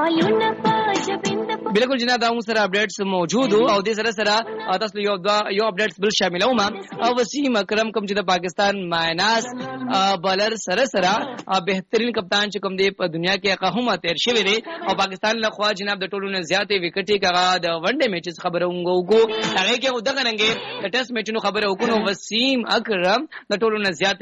بالکل جناب دا موږ سره اپډیټس موجود او د سره تاسو یو اپډیټس بل شاملوم او وسیم اکرم کوم چې د پاکستان مایناس بالر سره بهترین کپتان چې کوم دی په دنیا کې هغه هم تیر شوی دی او پاکستان له خوا جناب د ټولو نه زیاتې وکټې کغه د ون ډے میچز خبره وګو هغه کې ودغه رنګ د ټیسټ میچونو خبره وکړو وسیم اکرم د ټولو نه زیاتې